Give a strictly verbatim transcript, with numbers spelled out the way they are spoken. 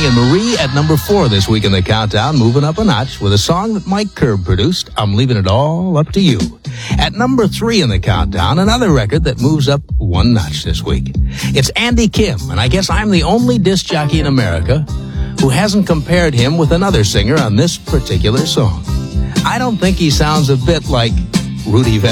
Armstrong and Marie at number four this week in the countdown, moving up a notch with a song that Mike Curb produced, I'm Leaving It All Up to You. At number three in the countdown, another record that moves up one notch this week. It's Andy Kim, and I guess I'm the only disc jockey in America who hasn't compared him with another singer on this particular song. I don't think he sounds a bit like Rudy Van